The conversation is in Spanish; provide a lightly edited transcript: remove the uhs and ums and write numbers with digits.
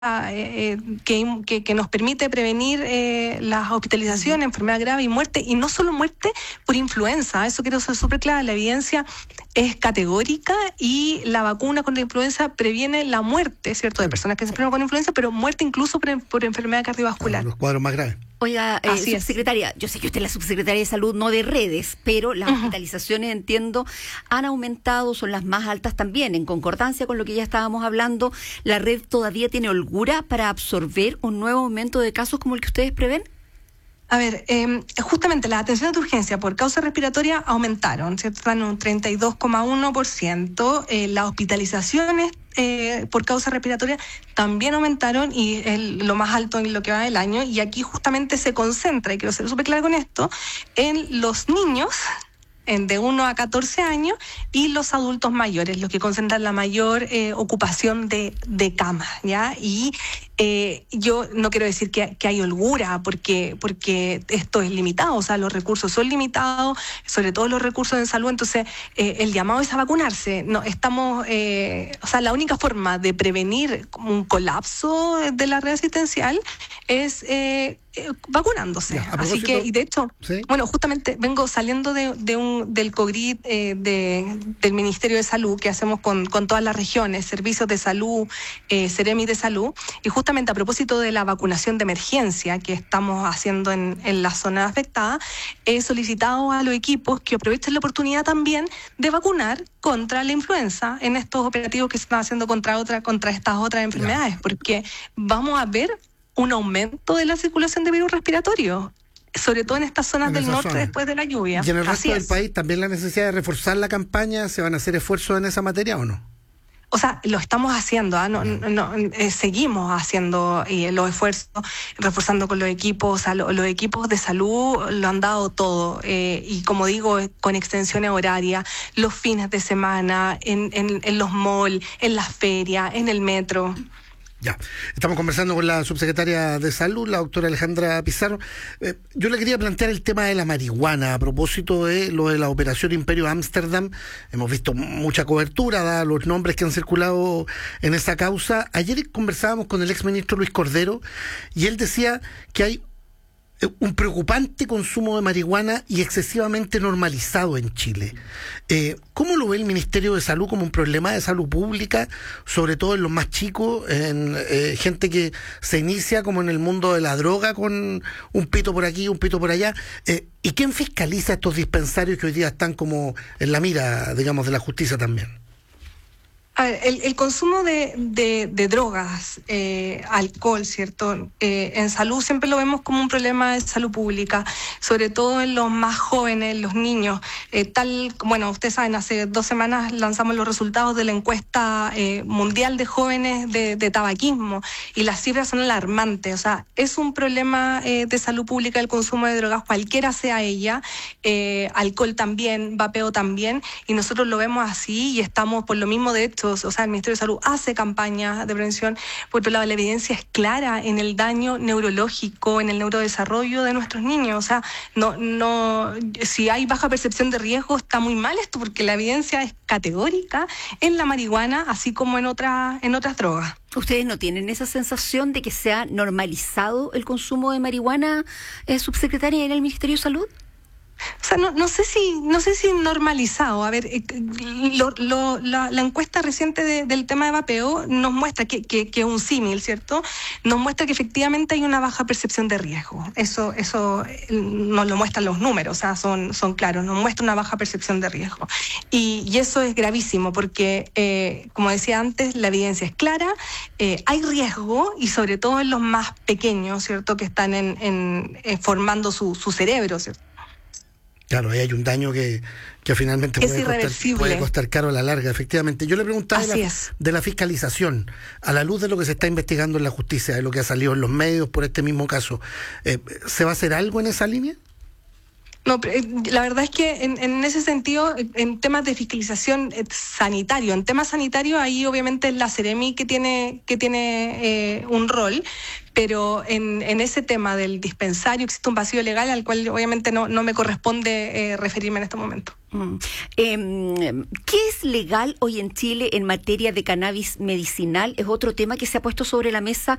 que nos permite prevenir las hospitalizaciones, enfermedad grave y muerte, y no solo muerte por influenza. Eso quiero ser súper clara. La evidencia es categórica y la vacuna contra la influenza previene la muerte, ¿cierto?, de personas que se enferman con influenza, pero muerte incluso por enfermedad cardiovascular. Los cuadros más graves. Oiga, subsecretaria, yo sé que usted es la subsecretaria de Salud, no de redes, pero las hospitalizaciones, entiendo, han aumentado, son las más altas también. En concordancia con lo que ya estábamos hablando, ¿la red todavía tiene holgura para absorber un nuevo aumento de casos como el que ustedes prevén? A ver, justamente las atenciones de urgencia por causa respiratoria aumentaron, ¿cierto? Están en un 32,1%. Las hospitalizaciones por causa respiratoria también aumentaron y es lo más alto en lo que va del año. Y aquí justamente se concentra, y quiero ser súper clara con esto, en los niños de 1 a 14 años y los adultos mayores, los que concentran la mayor ocupación de camas, ¿ya? Y yo no quiero decir que hay holgura, porque esto es limitado, o sea, los recursos son limitados, sobre todo los recursos de salud, entonces el llamado es a vacunarse. No estamos, o sea, la única forma de prevenir un colapso de la red asistencial es vacunándose. Ya, así que, y de hecho, ¿sí? Bueno, justamente vengo saliendo del COGRID del Ministerio de Salud, que hacemos con todas las regiones, servicios de salud, Seremi de salud, y justamente a propósito de la vacunación de emergencia que estamos haciendo en la zona afectada, he solicitado a los equipos que aprovechen la oportunidad también de vacunar contra la influenza en estos operativos que se están haciendo contra estas otras enfermedades, porque vamos a ver un aumento de la circulación de virus respiratorio, sobre todo en estas zonas del norte después de la lluvia. ¿Y en el resto del país también la necesidad de reforzar la campaña? ¿Se van a hacer esfuerzos en esa materia o no? O sea, lo estamos haciendo, seguimos haciendo los esfuerzos, reforzando con los equipos, o sea, los equipos de salud lo han dado todo, y como digo, con extensiones horarias, los fines de semana, en los malls, en las ferias, en el metro. Ya, estamos conversando con la subsecretaria de Salud, la doctora Alejandra Pizarro. Yo le quería plantear el tema de la marihuana a propósito de lo de la operación Imperio Ámsterdam. Hemos visto mucha cobertura, dados los nombres que han circulado en esa causa. Ayer conversábamos con el exministro Luis Cordero y él decía que hay un preocupante consumo de marihuana y excesivamente normalizado en Chile. ¿Cómo lo ve el Ministerio de Salud como un problema de salud pública, sobre todo en los más chicos, en gente que se inicia como en el mundo de la droga con un pito por aquí, un pito por allá? ¿Y quién fiscaliza estos dispensarios que hoy día están como en la mira, digamos, de la justicia también? A ver, el consumo de drogas, alcohol, ¿cierto? En salud siempre lo vemos como un problema de salud pública, sobre todo en los más jóvenes, los niños. Bueno, ustedes saben, hace 2 semanas lanzamos los resultados de la encuesta mundial de jóvenes de tabaquismo y las cifras son alarmantes. O sea, es un problema de salud pública el consumo de drogas, cualquiera sea ella, alcohol también, vapeo también, y nosotros lo vemos así y estamos por lo mismo. De hecho, o sea, el Ministerio de Salud hace campañas de prevención. Por otro lado, la evidencia es clara en el daño neurológico, en el neurodesarrollo de nuestros niños. O sea, si hay baja percepción de riesgo, está muy mal esto, porque la evidencia es categórica en la marihuana, así como en otras drogas. ¿Ustedes no tienen esa sensación de que se ha normalizado el consumo de marihuana, subsecretaria, en el Ministerio de Salud? O sea, no sé si normalizado. A ver, la encuesta reciente del tema de vapeo nos muestra que es un símil, ¿cierto? Nos muestra que efectivamente hay una baja percepción de riesgo. Eso nos lo muestran los números, o sea, son claros, nos muestra una baja percepción de riesgo. Y eso es gravísimo porque, como decía antes, la evidencia es clara, hay riesgo y sobre todo en los más pequeños, ¿cierto? Que están formando su cerebro, ¿cierto? Claro, ahí hay un daño que finalmente puede costar caro a la larga, efectivamente. Yo le preguntaba de la fiscalización, a la luz de lo que se está investigando en la justicia, de lo que ha salido en los medios por este mismo caso. ¿Se va a hacer algo en esa línea? No, la verdad es que en ese sentido, en temas de fiscalización sanitario, en temas sanitarios, ahí obviamente es la Seremi que tiene un rol, pero en ese tema del dispensario existe un vacío legal al cual obviamente no me corresponde referirme en este momento. ¿Qué es legal hoy en Chile en materia de cannabis medicinal? Es otro tema que se ha puesto sobre la mesa